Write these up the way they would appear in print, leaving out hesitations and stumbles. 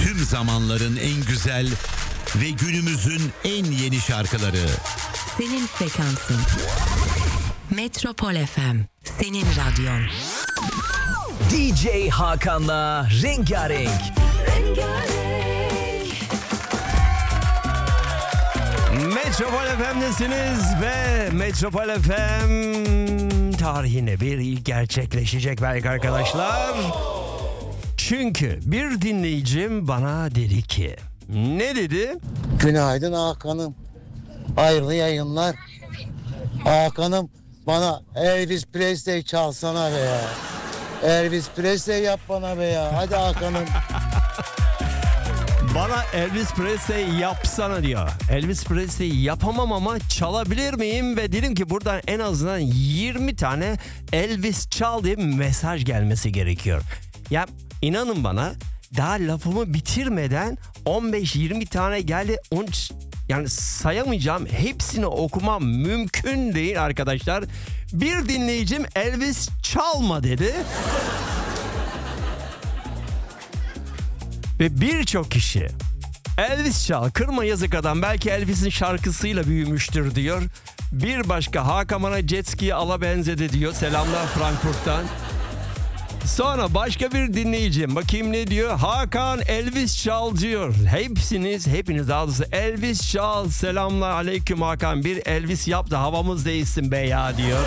Tüm zamanların en güzel ve günümüzün en yeni şarkıları. Senin frekansın. Metropol FM. Senin radyon. DJ Hakan'la Rengarenk. Metropol FM'desiniz ve Metropol FM tarihine bir ilk gerçekleşecek belki arkadaşlar. Çünkü bir dinleyicim bana dedi ki, ne dedi? Günaydın Hakan'ım. Hayırlı yayınlar. Hakan'ım, bana Elvis Presley çalsana be ya. Elvis Presley yap bana be ya. Hadi Hakan'ım. Bana Elvis Presley yapsana diyor. Elvis Presley yapamam ama çalabilir miyim? Ve dedim ki buradan en azından 20 tane Elvis çal diye bir mesaj gelmesi gerekiyor. Ya inanın bana, daha lafımı bitirmeden 15-20 tane geldi. Yani sayamayacağım, hepsini okumam mümkün değil arkadaşlar. Bir dinleyicim Elvis çalma dedi. Ve birçok kişi Elvis çal, kırma yazık adam, belki Elvis'in şarkısıyla büyümüştür diyor. Bir başka Hakan bana jet ski'yi ala benzedi diyor. Selamlar Frankfurt'tan. Sonra başka bir dinleyicim, bakayım ne diyor? Hakan Elvis çal diyor. Hepiniz ağzınızı Elvis çal. Selamlar aleyküm Hakan, bir Elvis yap da havamız değilsin be ya diyor.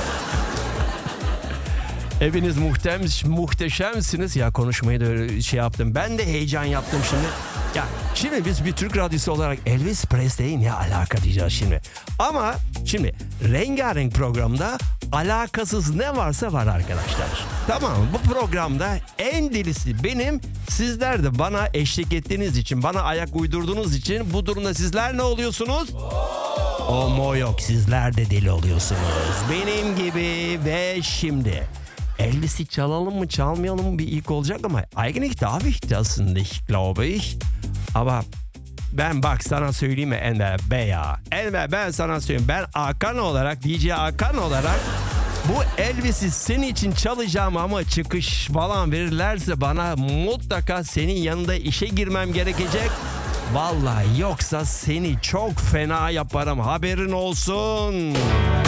Hepiniz muhteşemsiniz. Ya konuşmayı da öyle şey yaptım. Ben de heyecan yaptım şimdi. Ya şimdi biz bir Türk radyosu olarak Elvis Presley'in ne alaka diyeceğiz şimdi. Ama şimdi Rengarenk programda alakasız ne varsa var arkadaşlar. Tamam, bu programda en delisi benim. Sizler de bana eşlik ettiğiniz için, bana ayak uydurduğunuz için bu durumda sizler ne oluyorsunuz? Omo yok, sizler de deli oluyorsunuz. Benim gibi. Ve şimdi Elvis'i çalalım mı çalmayalım mı bir ilk olacak ama eigentlich darf ich das nicht, glaube ich. Ama ben bak sana söyleyeyim mi Enver Bey ya. Enver, ben sana söyleyeyim. Ben Hakan olarak, DJ Hakan olarak bu Elvis'i senin için çalacağım ama çıkış falan verirlerse bana mutlaka senin yanında işe girmem gerekecek. Vallahi yoksa seni çok fena yaparım, haberin olsun.